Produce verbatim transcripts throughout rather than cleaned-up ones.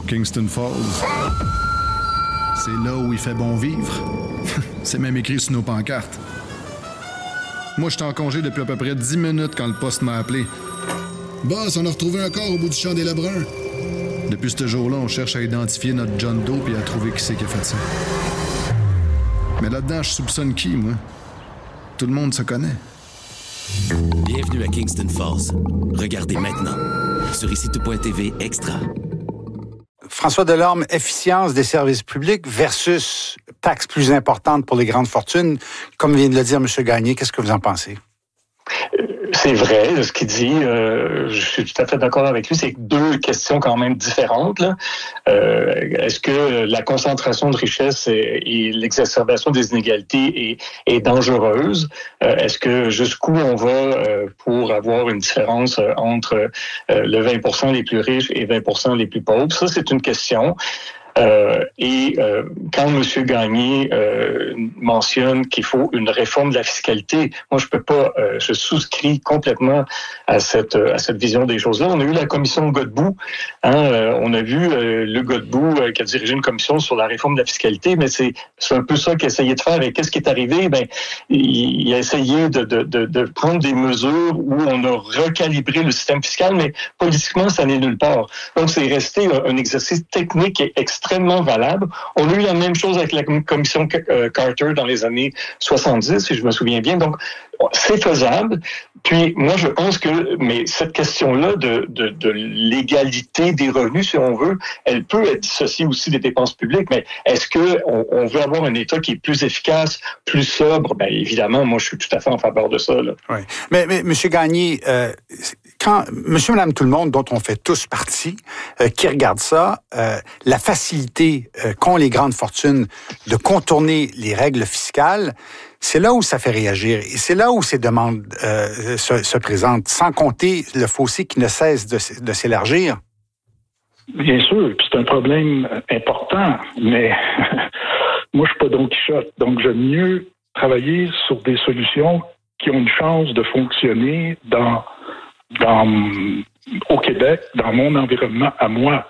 Kingston Falls. C'est là où il fait bon vivre. C'est même écrit sur nos pancartes. Moi, j'étais en congé depuis à peu près dix minutes quand le poste m'a appelé. Boss, on a retrouvé un corps au bout du champ des Lebrun. Depuis ce jour-là, on cherche à identifier notre John Doe et à trouver qui c'est qui a fait ça. Mais là-dedans, je soupçonne qui, moi? Tout le monde se connaît. Bienvenue à Kingston Falls. Regardez maintenant sur ici tout point t v Extra. François Delorme, efficience des services publics versus taxes plus importantes pour les grandes fortunes. Comme vient de le dire M. Gagné, qu'est-ce que vous en pensez? C'est vrai, ce qu'il dit, euh, je suis tout à fait d'accord avec lui, c'est deux questions quand même différentes. Là. Euh, est-ce que la concentration de richesse et, et l'exacerbation des inégalités est, est dangereuse? Euh, est-ce que jusqu'où on va euh, pour avoir une différence euh, entre euh, le vingt pour cent les plus riches et vingt pour cent les plus pauvres? Ça, c'est une question. Euh, et euh, quand M. Gagné euh, mentionne qu'il faut une réforme de la fiscalité, moi je peux pas, euh, je souscris complètement à cette à cette vision des choses-là. On a eu la commission Godbout, hein, euh, on a vu euh, le Godbout euh, qui a dirigé une commission sur la réforme de la fiscalité, mais c'est c'est un peu ça qu'il a essayé de faire. Et qu'est-ce qui est arrivé? Ben il, il a essayé de, de de de prendre des mesures où on a recalibré le système fiscal, mais politiquement ça n'est nulle part. Donc c'est resté un, un exercice technique et extrêmement extrêmement valable. On a eu la même chose avec la commission Carter dans les années soixante-dix, si je me souviens bien. Donc, c'est faisable. Puis, moi, je pense que, mais cette question-là de, de, de l'égalité des revenus, si on veut, elle peut être dissociée aussi des dépenses publiques. Mais est-ce que on, on veut avoir un État qui est plus efficace, plus sobre? Bien, évidemment, moi, je suis tout à fait en faveur de ça. Là. Oui. Mais, mais M. Gagné, euh, quand Monsieur, Madame, tout le monde, dont on fait tous partie, euh, qui regarde ça, euh, la facilité euh, qu'ont les grandes fortunes de contourner les règles fiscales, c'est là où ça fait réagir. Et c'est là où ces demandes euh, se, se présentent, sans compter le fossé qui ne cesse de, de s'élargir. Bien sûr, puis c'est un problème important, mais moi, je suis pas Don Quichotte, donc j'aime mieux travailler sur des solutions qui ont une chance de fonctionner dans, dans au Québec, dans mon environnement à moi.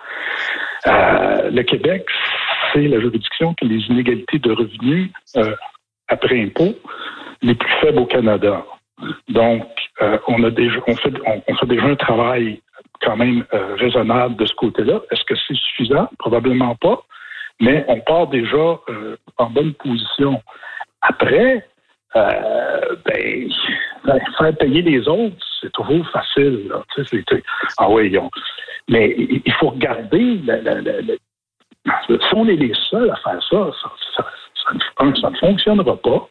Euh, le Québec, c'est la juridiction qui a les inégalités de revenus euh, après impôt les plus faibles au Canada. Donc, euh, on a déjà, on fait, on, on fait déjà un travail quand même euh, raisonnable de ce côté-là. Est-ce que c'est suffisant? Probablement pas. Mais on part déjà euh, en bonne position. Après, euh, ben, faire payer les autres, c'est toujours facile. Là. Tu sais, c'est, ah oui, on, mais il faut regarder. La, la, la, la, si on est les seuls à faire ça, ça, ça, ça, ça, ça ne fonctionnera pas.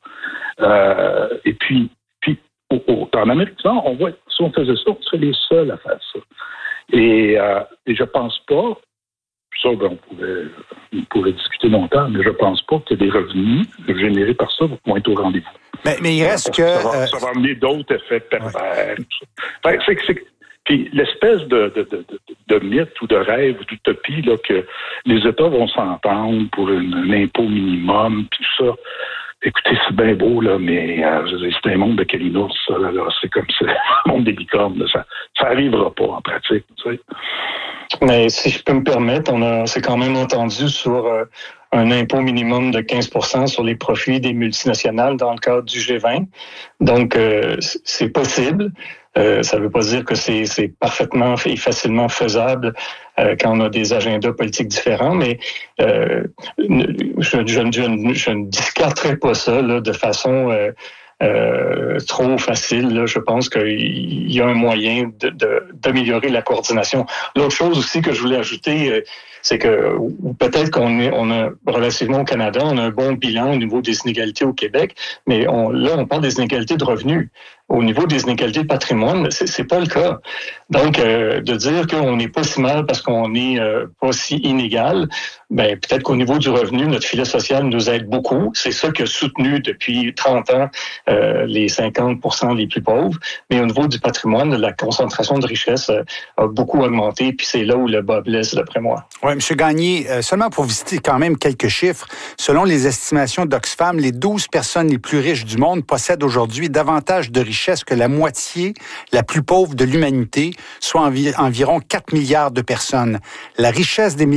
Euh, et puis, puis au, au, en Amérique du Nord, on voit, si on faisait ça, on serait les seuls à faire ça. Et, euh, et je pense pas, ça, ben, on, pourrait, on pourrait discuter longtemps, mais je pense pas que des revenus générés par ça vont être au rendez-vous. Mais, mais il reste que... Ça va, euh, ça va amener d'autres effets pervers. Ouais. Enfin, c'est, c'est, puis l'espèce de, de, de, de, de mythe ou de rêve ou d'utopie là, que les États vont s'entendre pour une, un impôt minimum, puis tout ça. Écoutez, c'est bien beau, là, mais euh, je veux dire, c'est un monde de Kalinours, ça, là, là, c'est comme ça, un monde des licornes, là, ça n'arrivera pas en pratique, tu sais. Mais si je peux me permettre, on a, c'est quand même entendu sur euh, un impôt minimum de quinze pour cent sur les profits des multinationales dans le cadre du G vingt. Donc, euh, c'est possible. Euh, ça ne veut pas dire que c'est, c'est parfaitement et facilement faisable euh, quand on a des agendas politiques différents, mais euh, je, je, je, je ne discarterai pas ça là, de façon euh, euh, trop facile. Là. Je pense qu'il y a un moyen de, de, d'améliorer la coordination. L'autre chose aussi que je voulais ajouter, euh, c'est que ou peut-être qu'on est, on a relativement au Canada, on a un bon bilan au niveau des inégalités au Québec, mais on, là, on parle des inégalités de revenus. Au niveau des inégalités de patrimoine, c'est, c'est pas le cas. Donc, euh, de dire qu'on n'est pas si mal parce qu'on n'est euh, pas si inégal, ben peut-être qu'au niveau du revenu, notre filet social nous aide beaucoup. C'est ça qui a soutenu depuis trente ans euh, les cinquante pour cent les plus pauvres. Mais au niveau du patrimoine, la concentration de richesse euh, a beaucoup augmenté, puis c'est là où le bas blesse, d'après moi. Oui, M. Gagné, euh, seulement pour visiter quand même quelques chiffres, selon les estimations d'Oxfam, les douze personnes les plus riches du monde possèdent aujourd'hui davantage de richesse que la moitié la plus pauvre de l'humanité, soit envi- environ quatre milliards de personnes. La richesse des